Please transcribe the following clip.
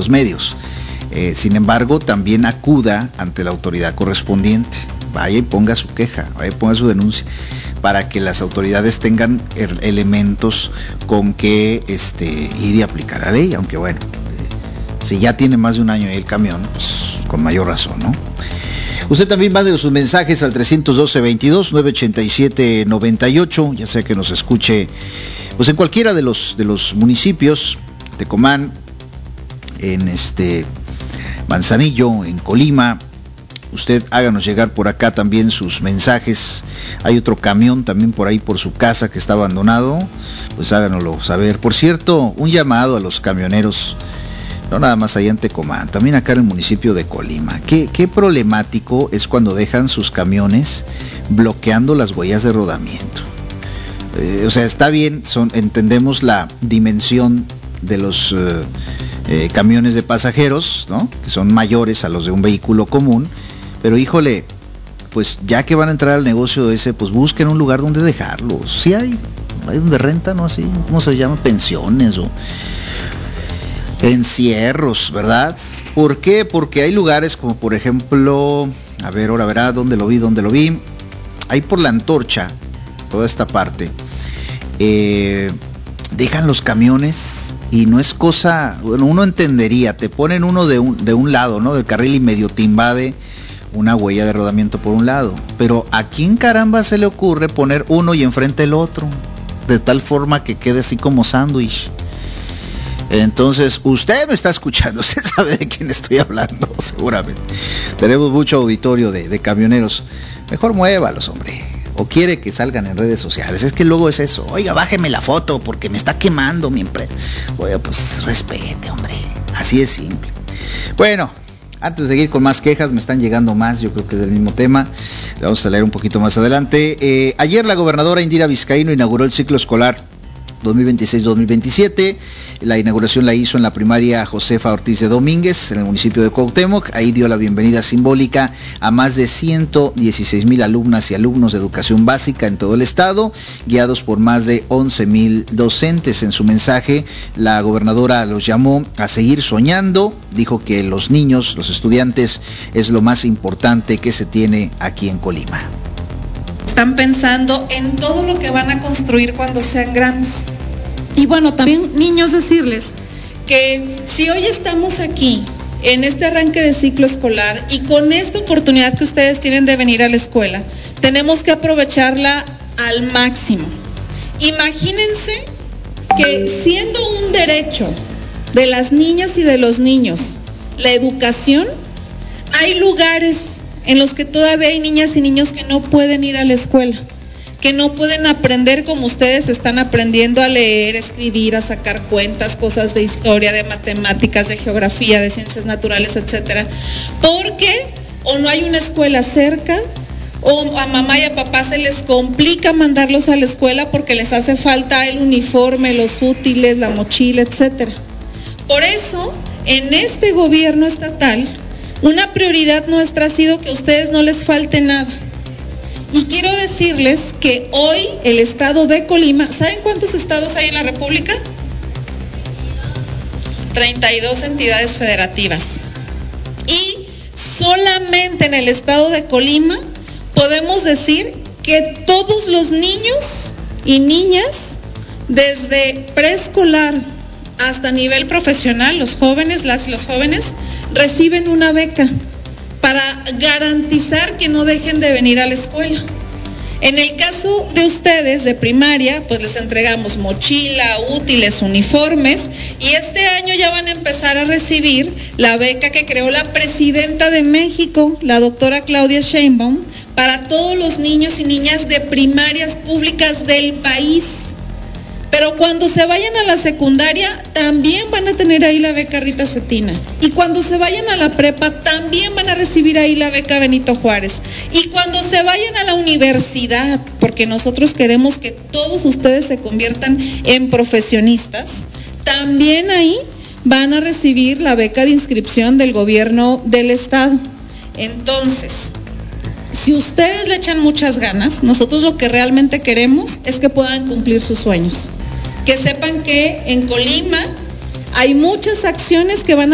los medios. Sin embargo, también acuda ante la autoridad correspondiente. Vaya y ponga su queja, vaya y ponga su denuncia, para que las autoridades tengan elementos con que ir y aplicar la ley, aunque bueno, si ya tiene más de un año el camión, pues con mayor razón, ¿no? Usted también mande sus mensajes al 312-22-987-98, ya sea que nos escuche pues en cualquiera de los municipios, Tecomán, en Manzanillo, en Colima. Usted háganos llegar por acá también sus mensajes. Hay otro camión también por ahí por su casa que está abandonado, pues háganoslo saber. Por cierto, un llamado a los camioneros, no nada más allá en Tecomán, también acá en el municipio de Colima. Qué problemático es cuando dejan sus camiones bloqueando las huellas de rodamiento. O sea, está bien, entendemos la dimensión de los camiones de pasajeros, ¿no? Que son mayores a los de un vehículo común, pero híjole, pues ya que van a entrar al negocio ese, pues busquen un lugar donde dejarlos. Sí hay donde rentan, ¿no? Así, ¿cómo se llama? Pensiones o encierros, ¿verdad? ¿Por qué? Porque hay lugares como por ejemplo, a ver, ahora verá, ¿dónde lo vi? Ahí por la Antorcha, toda esta parte, dejan los camiones y no es cosa, bueno, uno entendería, te ponen uno de un lado, ¿no? Del carril y medio te invade una huella de rodamiento por un lado, pero ¿a quién caramba se le ocurre poner uno y enfrente el otro? De tal forma que quede así como sándwich. Entonces, usted me está escuchando, usted sabe de quién estoy hablando, seguramente. Tenemos mucho auditorio de camioneros. Mejor muévalos, hombre. O quiere que salgan en redes sociales. Es que luego es eso. Oiga, bájeme la foto porque me está quemando mi empresa. Oiga, pues respete, hombre. Así es simple. Bueno, antes de seguir con más quejas, me están llegando más, yo creo que es del mismo tema. Le vamos a leer un poquito más adelante. Ayer la gobernadora Indira Vizcaíno inauguró el ciclo escolar 2026-2027. La inauguración la hizo en la primaria Josefa Ortiz de Domínguez, en el municipio de Cuauhtémoc. Ahí dio la bienvenida simbólica a más de 116,000 alumnas y alumnos de educación básica en todo el estado, guiados por más de 11,000 docentes. En su mensaje, la gobernadora los llamó a seguir soñando. Dijo que los niños, los estudiantes, es lo más importante que se tiene aquí en Colima. Están pensando en todo lo que van a construir cuando sean grandes. Y bueno, también niños, decirles que si hoy estamos aquí en este arranque de ciclo escolar y con esta oportunidad que ustedes tienen de venir a la escuela, tenemos que aprovecharla al máximo. Imagínense que siendo un derecho de las niñas y de los niños la educación, hay lugares en los que todavía hay niñas y niños que no pueden ir a la escuela, que no pueden aprender como ustedes están aprendiendo a leer, escribir, a sacar cuentas, cosas de historia, de matemáticas, de geografía, de ciencias naturales, etcétera, porque o no hay una escuela cerca, o a mamá y a papá se les complica mandarlos a la escuela porque les hace falta el uniforme, los útiles, la mochila, etcétera. Por eso, en este gobierno estatal, una prioridad nuestra ha sido que a ustedes no les falte nada. Y quiero decirles que hoy el estado de Colima, ¿saben cuántos estados hay en la República? 32 entidades federativas. Y solamente en el estado de Colima podemos decir que todos los niños y niñas, desde preescolar hasta nivel profesional, los jóvenes, las y los jóvenes, reciben una beca para garantizar que no dejen de venir a la escuela. En el caso de ustedes de primaria, pues les entregamos mochila, útiles, uniformes, y este año ya van a empezar a recibir la beca que creó la presidenta de México, la doctora Claudia Sheinbaum, para todos los niños y niñas de primarias públicas del país. Pero cuando se vayan a la secundaria, también van a tener ahí la beca Rita Cetina. Y cuando se vayan a la prepa, también van a recibir ahí la beca Benito Juárez. Y cuando se vayan a la universidad, porque nosotros queremos que todos ustedes se conviertan en profesionistas, también ahí van a recibir la beca de inscripción del gobierno del estado. Entonces, si ustedes le echan muchas ganas, nosotros lo que realmente queremos es que puedan cumplir sus sueños. Que sepan que en Colima hay muchas acciones que van a